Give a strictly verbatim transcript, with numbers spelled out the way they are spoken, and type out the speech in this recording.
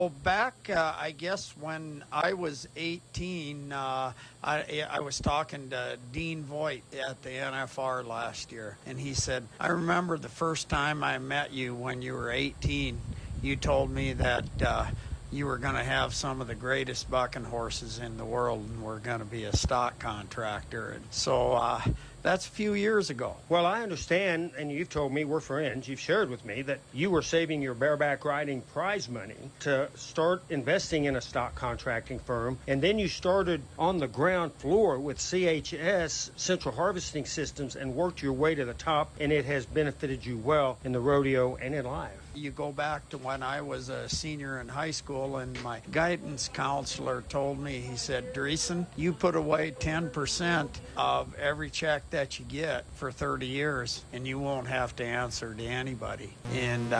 Well, back, uh, I guess, when I was eighteen, uh, I, I was talking to Dean Voigt at the N F R last year, and he said, I remember the first time I met you when you were eighteen. You told me that uh, you were going to have some of the greatest bucking horses in the world and were going to be a stock contractor. And so uh, that's a few years ago. Well, I understand, and you've told me, we're friends, you've shared with me that you were saving your bareback riding prize money to start investing in a stock contracting firm, and then you started on the ground floor with C H S, Central Harvesting Systems, and worked your way to the top, and it has benefited you well in the rodeo and in life. You go back to when I was a senior in high school, and my guidance counselor told me, he said, Dreesen, you put away ten percent of every check that you get for thirty years, and you won't have to answer to anybody. And